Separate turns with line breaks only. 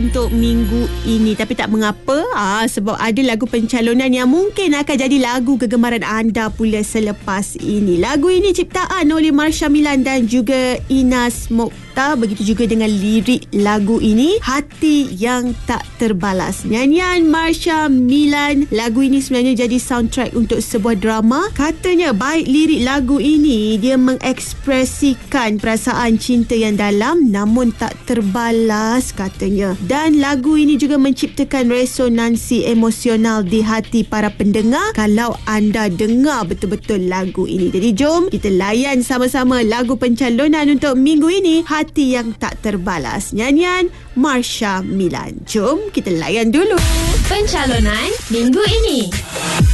untuk minggu ini. Tapi tak mengapa, sebab ada lagu pencalonan yang mungkin akan jadi lagu kegemaran anda pula selepas ini. Lagu ini ciptaan oleh Marsha Milan dan juga Inas Mokhtar. Begitu juga dengan lirik lagu ini, Hati Yang Tak Terbalas. Nyanyian Marsha Milan. Lagu ini sebenarnya jadi soundtrack untuk sebuah drama. Katanya baik lirik lagu ini, dia mengekspresikan perasaan cinta yang dalam namun tak terbalas katanya. Dan lagu ini juga menciptakan resonansi emosional di hati para pendengar kalau anda dengar betul-betul lagu ini. Jadi jom kita layan sama-sama lagu pencalonan untuk minggu ini, Hati Yang Tak Terbalas, nyanyian Marsha Milan. Jom kita layan dulu
pencalonan minggu ini.